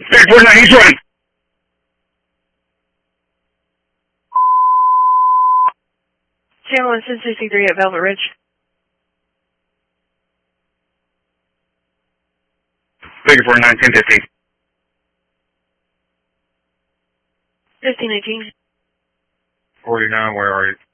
649, he's running. Channel 163 at Velvet Ridge. 649, 1050. 1518. 49, where are you?